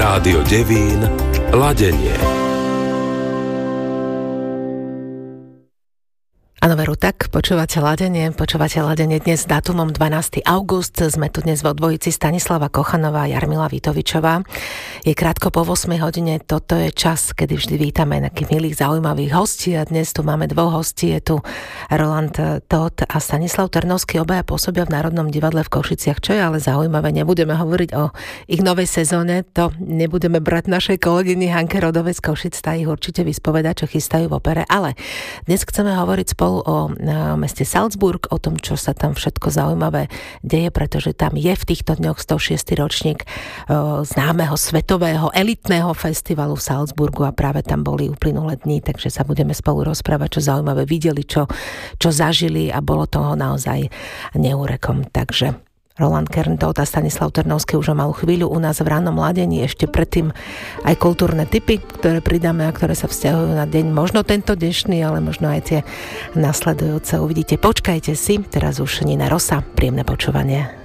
Rádio Devín, Ladenie. Áno, veru, tak počúvate ladenie dnes s dátumom 12. august. Sme tu dnes vo dvojici Stanislava Kochanová a Jarmila Vitovičová. Je krátko po 8 hodine, toto je čas, kedy vždy vítame nejakých milých, zaujímavých hostí a dnes tu máme dvoch hostí, je tu Roland Todt a Stanislav Trnovský, obaja pôsobia v Národnom divadle v Košiciach, čo je ale zaujímavé, nebudeme hovoriť o ich novej sezóne, to nebudeme brať našej kolegyni Hanke Rodovej z Košic, tá ich určite vyspovedá, čo chystajú v opere, ale dnes chceme hovoriť spolu o meste Salzburg, o tom, čo sa tam všetko zaujímavé deje, pretože tam je v týchto dňoch 106. ročník známeho svetového elitného festivalu v Salzburgu a práve tam boli uplynulé dni, takže sa budeme spolu rozprávať, čo zaujímavé videli, čo zažili a bolo toho naozaj neúrekom. Takže Roland Todt a Stanislav Trnovský už o malú chvíľu u nás v Rannom ladení. Ešte predtým aj kultúrne tipy, ktoré pridáme a ktoré sa vzťahujú na deň, možno tento dnešný, ale možno aj tie nasledujúce. Uvidíte, počkajte si, teraz už Nina Rosa, príjemné počúvanie.